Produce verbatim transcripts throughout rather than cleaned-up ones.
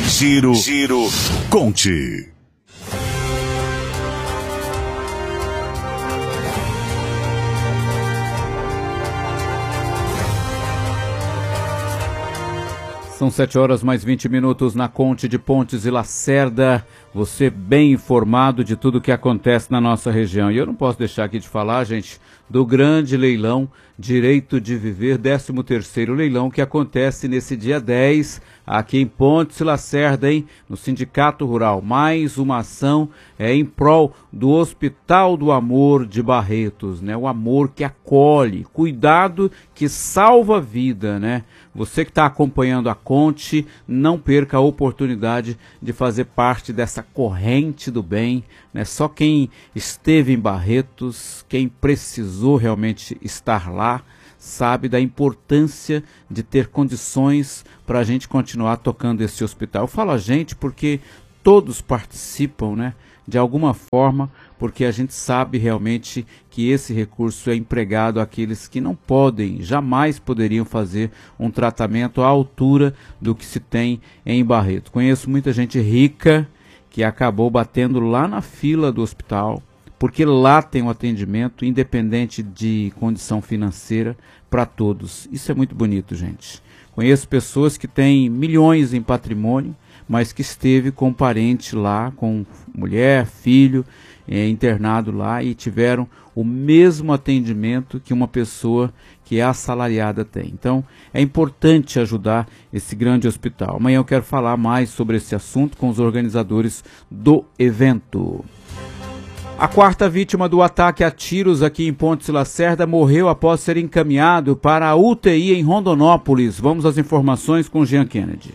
Giro, Giro, Conte. São sete horas mais vinte minutos na Conte de Pontes e Lacerda. Você bem informado de tudo o que acontece na nossa região. E eu não posso deixar aqui de falar, gente, do grande leilão Direito de Viver, décimo terceiro leilão, que acontece nesse dia dez, aqui em Pontes e Lacerda, hein? No Sindicato Rural. Mais uma ação é, em prol do Hospital do Amor de Barretos, né? O amor que acolhe, cuidado que salva a vida, né? Você que está acompanhando a Conte, não perca a oportunidade de fazer parte dessa corrente do bem, né? Só quem esteve em Barretos, quem precisou realmente estar lá, sabe da importância de ter condições para a gente continuar tocando esse hospital. Eu falo a gente porque todos participam, né, de alguma forma, porque a gente sabe realmente que esse recurso é empregado àqueles que não podem, jamais poderiam fazer um tratamento à altura do que se tem em Barreto. Conheço muita gente rica que acabou batendo lá na fila do hospital, porque lá tem um atendimento independente de condição financeira para todos. Isso é muito bonito, gente. Conheço pessoas que têm milhões em patrimônio, mas que esteve com um parente lá, com mulher, filho, é, internado lá e tiveram o mesmo atendimento que uma pessoa que é assalariada tem. Então, é importante ajudar esse grande hospital. Amanhã eu quero falar mais sobre esse assunto com os organizadores do evento. A quarta vítima do ataque a tiros aqui em Pontes e Lacerda morreu após ser encaminhado para a U T I em Rondonópolis. Vamos às informações com Jean Kennedy.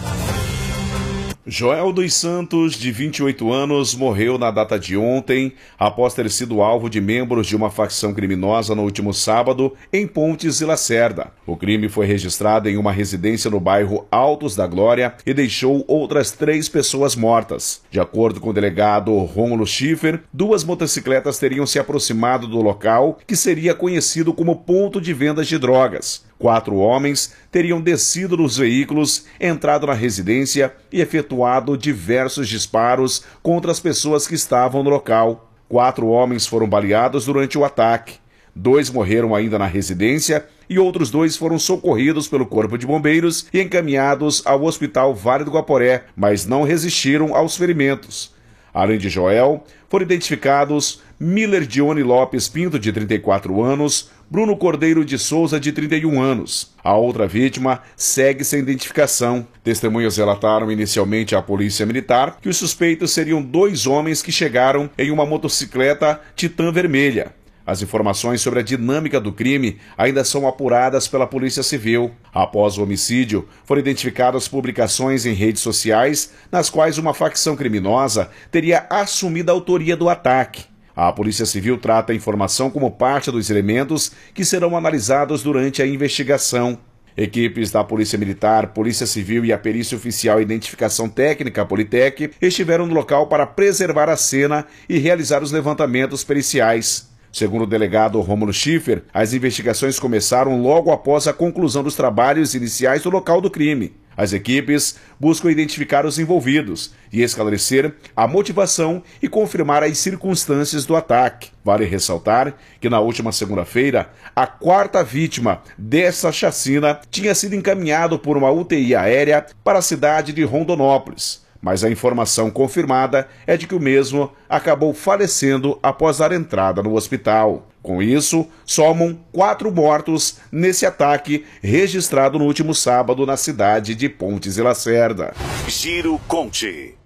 Joel dos Santos, de vinte e oito anos, morreu na data de ontem, após ter sido alvo de membros de uma facção criminosa no último sábado, em Pontes e Lacerda. O crime foi registrado em uma residência no bairro Altos da Glória e deixou outras três pessoas mortas. De acordo com o delegado Rômulo Schiffer, duas motocicletas teriam se aproximado do local, que seria conhecido como ponto de vendas de drogas. Quatro homens teriam descido dos veículos, entrado na residência e efetuado diversos disparos contra as pessoas que estavam no local. Quatro homens foram baleados durante o ataque. Dois morreram ainda na residência e outros dois foram socorridos pelo Corpo de Bombeiros e encaminhados ao Hospital Vale do Guaporé, mas não resistiram aos ferimentos. Além de Joel, foram identificados Miller Dione Lopes Pinto, de trinta e quatro anos, Bruno Cordeiro de Souza, de trinta e um anos. A outra vítima segue sem identificação. Testemunhas relataram inicialmente à Polícia Militar que os suspeitos seriam dois homens que chegaram em uma motocicleta Titan vermelha. As informações sobre a dinâmica do crime ainda são apuradas pela Polícia Civil. Após o homicídio, foram identificadas publicações em redes sociais nas quais uma facção criminosa teria assumido a autoria do ataque. A Polícia Civil trata a informação como parte dos elementos que serão analisados durante a investigação. Equipes da Polícia Militar, Polícia Civil e a Perícia Oficial e Identificação Técnica, Politec, estiveram no local para preservar a cena e realizar os levantamentos periciais. Segundo o delegado Rômulo Schiffer, as investigações começaram logo após a conclusão dos trabalhos iniciais do local do crime. As equipes buscam identificar os envolvidos e esclarecer a motivação e confirmar as circunstâncias do ataque. Vale ressaltar que na última segunda-feira, a quarta vítima dessa chacina tinha sido encaminhado por uma U T I aérea para a cidade de Rondonópolis. Mas a informação confirmada é de que o mesmo acabou falecendo após dar entrada no hospital. Com isso, somam quatro mortos nesse ataque registrado no último sábado na cidade de Pontes e Lacerda. Giro Conte.